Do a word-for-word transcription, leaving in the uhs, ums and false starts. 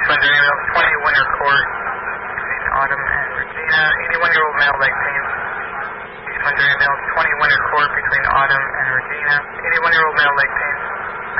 Windsor Ambulance, twenty Winter Court, between Autumn and Regina. eighty-one-year-old male, leg pain. East Windsor Ambulance, twenty Winter Court, between Autumn and Regina. eighty-one-year-old male, leg pain.